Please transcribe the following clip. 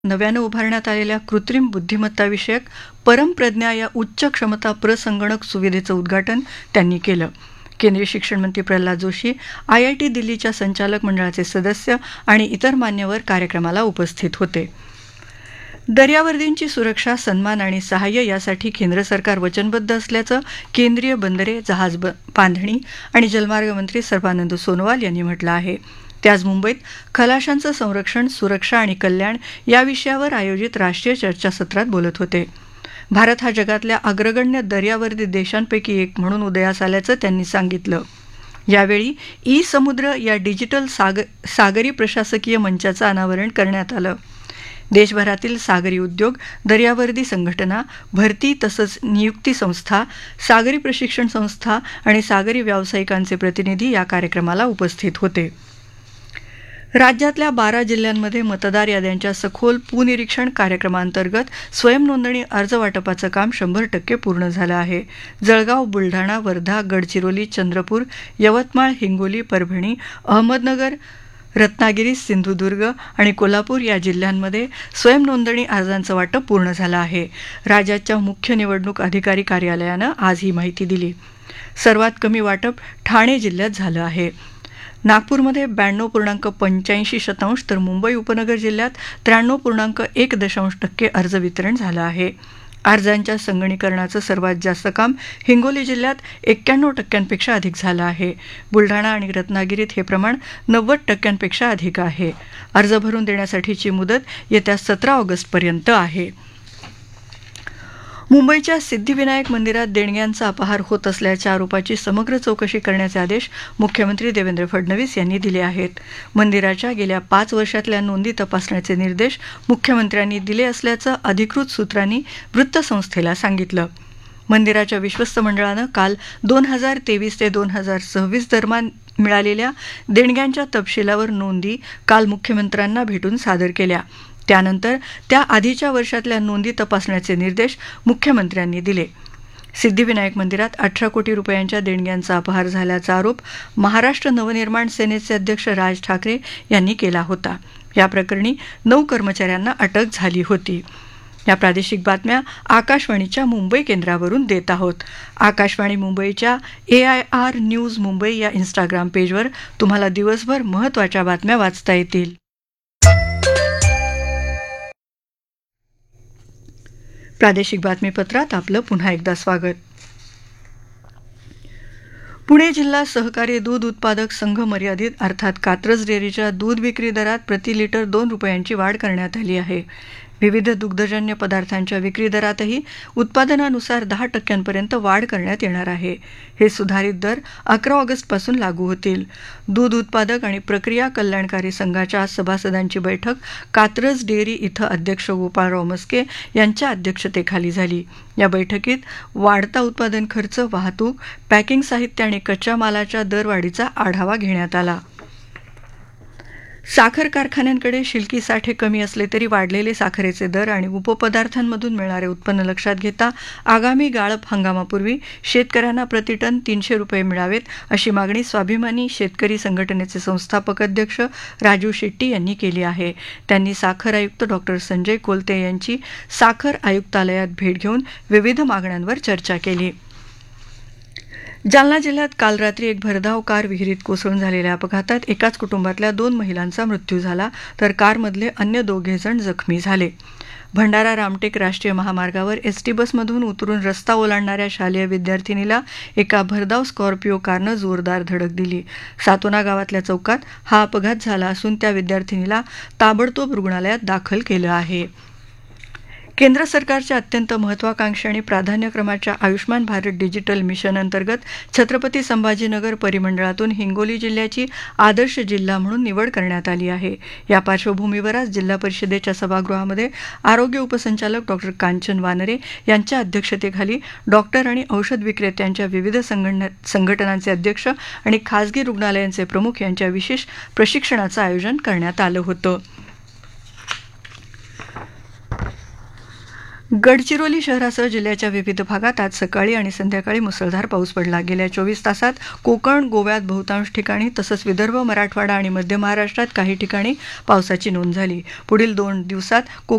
नव्यानं उभारण्यात आलेल्या कृत्रिम बुद्धिमत्ताविषयक परमप्रज्ञा या उच्च क्षमता प्रसंगणक सुविधेचं उद्घाटन त्यांनी केलं. केंद्रीय शिक्षण मंत्री प्रल्हाद जोशी, IIT दिल्लीच्या संचालक मंडळाचे सदस्य आणि इतर मान्यवर कार्यक्रमाला उपस्थित होते. दर्यावर्दींची सुरक्षा, सन्मान आणि सहाय्य यासाठी केंद्र सरकार वचनबद्ध असल्याचं केंद्रीय बंदरे, जहाज बांधणी आणि जलमार्ग मंत्री सर्बानंद सोनोवाल यांनी म्हटलं आहे. ते आज मुंबईत खलाशांचं संरक्षण, सुरक्षा आणि कल्याण या विषयावर आयोजित राष्ट्रीय चर्चासत्रात बोलत होते. भारत हा जगातल्या अग्रगण्य दर्यावर्दी देशांपैकी एक म्हणून उदयास आल्याचं त्यांनी सांगितलं. यावेळी ई-समुद्र या डिजिटल सागरी प्रशासकीय मंचाचं अनावरण करण्यात आलं. देशभरातील सागरी उद्योग, दर्यावर्दी संघटना, भरती तसंच नियुक्ती संस्था, सागरी प्रशिक्षण संस्था आणि सागरी व्यावसायिकांचे प्रतिनिधी या कार्यक्रमाला उपस्थित होते. राज्यातल्या 12 जिल्ह्यांमध्ये मतदार याद्यांच्या सखोल पुनिरीक्षण कार्यक्रमांतर्गत स्वयंनोंदणी अर्ज वाटपाचं काम 100% पूर्ण झालं आहे. जळगाव, बुलढाणा, वर्धा, गडचिरोली, चंद्रपूर, यवतमाळ, हिंगोली, परभणी, अहमदनगर, रत्नागिरी, सिंधुदुर्ग आणि कोल्हापूर या जिल्ह्यांमध्ये स्वयंनोंदणी अर्जांचं वाटप पूर्ण झालं आहे. राज्याच्या मुख्य निवडणूक अधिकारी कार्यालयानं आज ही माहिती दिली. सर्वात कमी वाटप ठाणे जिल्ह्यात झालं आहे. नागपूरमध्ये 92.85% तर मुंबई उपनगर जिल्ह्यात 93.1% अर्ज वितरण झालं आहे. अर्जांच्या संगणकीकरणाचं सर्वात जास्त काम हिंगोली जिल्ह्यात 91% अधिक झालं आहे. बुलढाणा आणि रत्नागिरीत हे प्रमाण 90% अधिक आहे. अर्ज भरून देण्यासाठीची मुदत येत्या 17 ऑगस्टपर्यंत आहे. मुंबईच्या सिद्धिविनायक मंदिरात देणग्यांचा अपहार होत असल्याच्या आरोपाची समग्र चौकशी करण्याचे आदेश मुख्यमंत्री देवेंद्र फडणवीस यांनी दिले आहेत. मंदिराच्या गेल्या 5 वर्षातल्या नोंदी तपासण्याचे निर्देश मुख्यमंत्र्यांनी दिले असल्याचं अधिकृत सूत्रांनी वृत्तसंस्थेला सांगितलं. मंदिराच्या विश्वस्त मंडळानं काल 2023 ते 2026 दरम्यान मिळालेल्या देणग्यांच्या तपशिलावर नोंदी काल मुख्यमंत्र्यांना भेटून सादर केल्या. त्यानंतर त्या आधीच्या वर्षातल्या नोंदी तपासण्याचे निर्देश मुख्यमंत्र्यांनी दिले. सिद्धिविनायक मंदिरात 18 कोटी रुपयांच्या देणग्यांचा अपहार झाल्याचा आरोप महाराष्ट्र नवनिर्माण सेनेचे अध्यक्ष राज ठाकरे यांनी केला होता. या प्रकरणी 9 कर्मचाऱ्यांना अटक झाली होती. या प्रादेशिक बातम्या आकाशवाणीच्या मुंबई केंद्रावरून देत आहोत. आकाशवाणी मुंबईच्या AIR न्यूज मुंबई या इंस्टाग्राम पेजवर तुम्हाला दिवसभर महत्त्वाच्या बातम्या वाचता येतील. प्रादेशिक बातमीपत्रात आपलं पुन्हा एकदा स्वागत. पुणे जिल्हा सहकारी दूध उत्पादक संघ मर्यादित अर्थात कात्रज डेअरीच्या दूध विक्री दरात प्रति लिटर 2 रुपयांची वाढ करण्यात आली आहे. विविध दुग्धजन्य पदार्थांच्या विक्री दरातही उत्पादनानुसार 10% वाढ करण्यात येणार आहे. हे सुधारित दर 11 ऑगस्टपासून लागू होतील. दूध उत्पादक आणि प्रक्रिया कल्याणकारी संघाच्या सभासदांची बैठक कात्रज डेअरी इथं अध्यक्ष गोपाळराव मस्के यांच्या अध्यक्षतेखाली झाली. या बैठकीत वाढता उत्पादन खर्च, वाहतूक, पॅकिंग साहित्य आणि कच्च्या मालाच्या दरवाढीचा आढावा घेण्यात आला. साखर कारखान्यांकडे शिल्लक साठे कमी असले तरी वाढलेले साखरेचे दर आणि उपपदार्थांमधून मिळणारे उत्पन्न लक्षात घेता आगामी गाळप हंगामापूर्वी शेतकऱ्यांना प्रतिटन 300 रुपये मिळावेत अशी मागणी स्वाभिमानी शेतकरी संघटनेचे संस्थापक अध्यक्ष राजू शेट्टी यांनी केली आहे. त्यांनी साखर आयुक्त डॉ. संजय कोलते यांची साखर आयुक्तालयात भेट घेऊन विविध मागण्यांवर चर्चा केली. जालना जिल्ह्यात काल रात्री एक भरधाव कार विहिरीत कोसळून झालेल्या अपघातात एकाच कुटुंबातल्या 2 महिलांचा मृत्यू झाला तर कारमधले अन्य 2 जण जखमी झाले. भंडारा रामटेक राष्ट्रीय महामार्गावर एसटी बसमधून उतरून रस्ता ओलांडणाऱ्या शालेय विद्यार्थिनीला एका भरधाव स्कॉर्पिओ कारनं जोरदार धडक दिली. सातोना गावातल्या चौकात हा अपघात झाला असून त्या विद्यार्थिनीला ताबडतोब रुग्णालयात दाखल केलं आहे. केंद्र सरकारच्या अत्यंत महत्त्वाकांक्षी आणि प्राधान्यक्रमाच्या आयुष्मान भारत डिजिटल मिशन अंतर्गत छत्रपती संभाजीनगर परिमंडळातून हिंगोली जिल्ह्याची आदर्श जिल्हा म्हणून निवड करण्यात आली आहे. या पार्श्वभूमीवर आज जिल्हा परिषदेच्या सभागृहामध्ये आरोग्य उपसंचालक डॉ. कांचन वानरे यांच्या अध्यक्षतेखाली डॉक्टर आणि औषध विक्रेत्यांच्या विविध संघटनांचे अध्यक्ष आणि खासगी रुग्णालयांचे प्रमुख यांच्या विशेष प्रशिक्षणाचं आयोजन करण्यात आलं होतं. गडचिरोली शहरासह जिल्ह्याच्या विविध भागात आज सकाळी आणि संध्याकाळी मुसळधार पाऊस पडला. गेल्या 24 तासात कोकण, गोव्यात बहुतांश ठिकाणी तसंच विदर्भ, मराठवाडा आणि मध्य महाराष्ट्रात काही ठिकाणी पावसाची नोंद झाली. पुढील 2 दिवसात